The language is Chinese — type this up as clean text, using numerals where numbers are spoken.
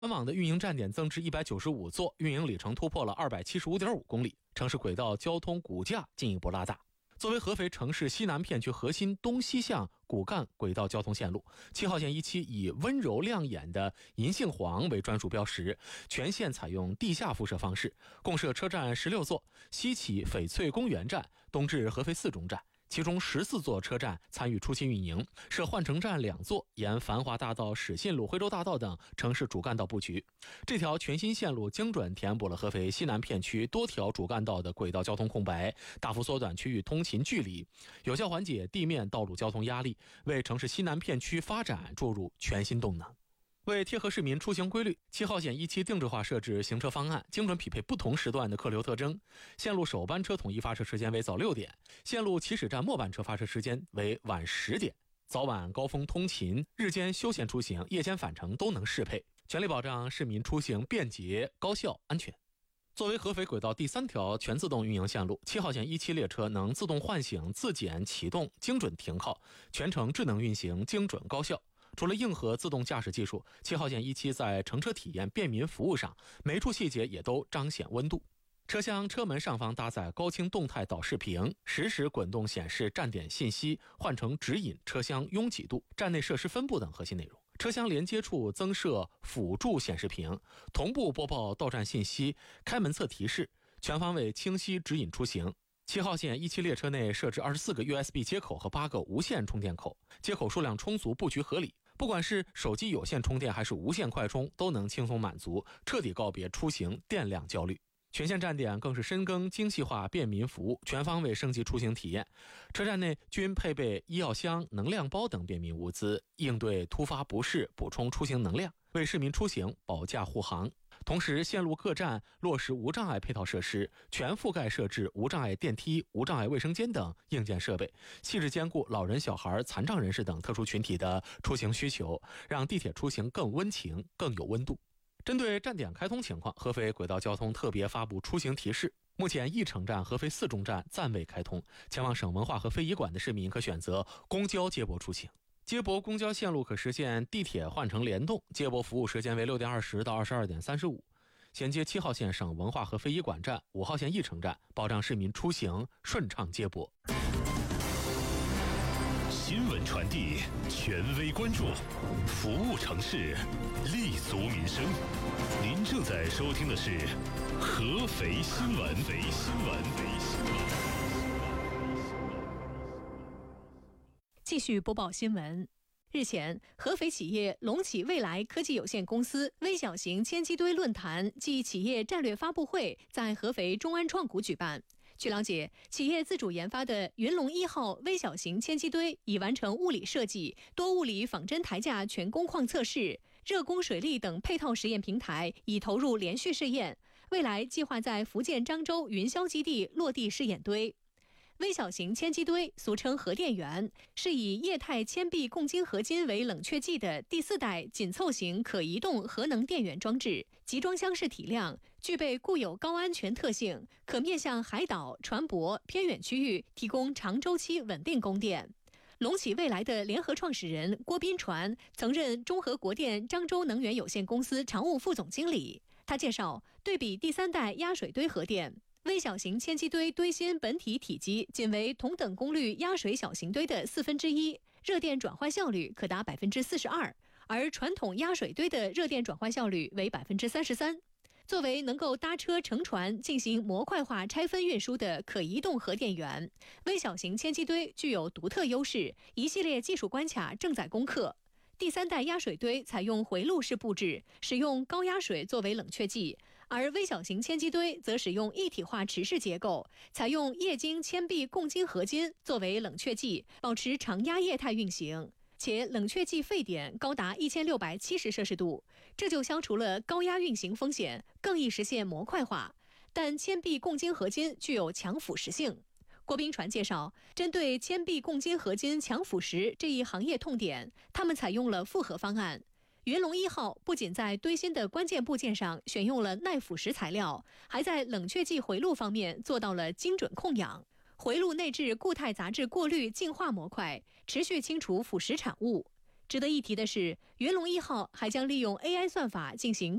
官网的运营站点增至195座，运营里程突破了275.5公里，城市轨道交通骨架进一步拉大。作为合肥城市西南片区核心东西向骨干轨道交通线路，7号线一期以温柔亮眼的银杏黄为专属标识，全线采用地下辐射方式，共设车站16座，西起翡翠公园站，东至合肥4中站。其中14座车站参与初期运营，设换乘站2座，沿繁华大道、始信路、徽州大道等城市主干道布局。这条全新线路精准填补了合肥西南片区多条主干道的轨道交通空白，大幅缩短区域通勤距离，有效缓解地面道路交通压力，为城市西南片区发展注入全新动能。为贴合市民出行规律，7号线一期定制化设置行车方案，精准匹配不同时段的客流特征。线路首班车统一发车时间为早6点，线路起始站末班车发车时间为晚10点。早晚高峰通勤、日间休闲出行、夜间返程都能适配，全力保障市民出行便捷、高效、安全。作为合肥轨道第3条全自动运营线路，7号线一期列车能自动唤醒、自检、启动、精准停靠，全程智能运行，精准高效。除了硬核自动驾驶技术，7号线一期在乘车体验、便民服务上，每处细节也都彰显温度。车厢车门上方搭载高清动态导视屏，实时滚动显示站点信息、换乘指引、车厢拥挤度、站内设施分布等核心内容。车厢连接处增设辅助显示屏，同步播报到站信息、开门侧提示，全方位清晰指引出行。7号线一期列车内设置24个 USB 接口和8个无线充电口，接口数量充足，布局合理。不管是手机有线充电还是无线快充，都能轻松满足，彻底告别出行电量焦虑。全线站点更是深耕精细化便民服务，全方位升级出行体验。车站内均配备医药箱、能量包等便民物资，应对突发不适，补充出行能量，为市民出行保驾护航。同时，线路各站落实无障碍配套设施，全覆盖设置无障碍电梯、无障碍卫生间等硬件设备，细致兼顾老人、小孩、残障人士等特殊群体的出行需求，让地铁出行更温情、更有温度。针对站点开通情况，合肥轨道交通特别发布出行提示。目前翼城站、合肥4中站暂未开通，前往省文化和非遗馆的市民可选择公交接驳出行。接驳公交线路可实现地铁换乘联动，接驳服务时间为6点20到22点35，衔接7号线省文化和非遗馆站、5号线翼城站，保障市民出行顺畅接驳。 新闻传递，权威关注，服务城市，立足民生。您正在收听的是合肥新闻。 继续播报新闻。日前，合肥企业龙企未来科技有限公司微小型铅基堆论坛暨企业战略发布会在合肥中安创谷举办。据了解，企业自主研发的云龙1号微小型铅基堆已完成物理设计、多物理仿真台架全工况测试，热功水力等配套实验平台已投入连续试验，未来计划在福建漳州云霄基地落地试验堆。微小型铅基堆俗称核电源，是以液态铅壁共晶合金为冷却剂的第4代紧凑型可移动核能电源装置，集装箱式体量，具备固有高安全特性，可面向海岛、船舶、偏远区域提供长周期稳定供电。龙企未来的联合创始人郭斌传曾任中核国电漳州能源有限公司常务副总经理。他介绍，对比第3代压水堆核电，微小型铅基堆堆芯本体体积仅为同等功率压水小型堆的1/4，热电转换效率可达42%，而传统压水堆的热电转换效率为33%。作为能够搭车乘船进行模块化拆分运输的可移动核电源，微小型铅基堆具有独特优势，一系列技术关卡正在攻克。第3代压水堆采用回路式布置，使用高压水作为冷却剂，而微小型铅基堆则使用一体化池式结构，采用液晶铅壁共晶合金作为冷却剂，保持常压液态运行，且冷却剂沸点高达1670摄氏度，这就消除了高压运行风险，更易实现模块化。但铅壁共晶合金具有强腐蚀性。郭斌传介绍，针对铅壁共晶合金强腐蚀这一行业痛点，他们采用了复合方案。云龙1号不仅在堆芯的关键部件上选用了耐腐蚀材料，还在冷却剂回路方面做到了精准控氧，回路内置固态杂质过滤净化模块，持续清除腐蚀产物。 值得一提的是，云龙1号还将利用 AI 算法进行